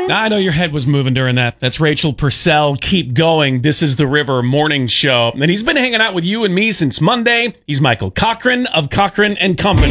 going. I know your head was moving during that. That's Rachel Purcell. Keep going. This is the River Morning Show. And he's been hanging out with you and me since Monday. He's Michael Cochran of Cochran and Company.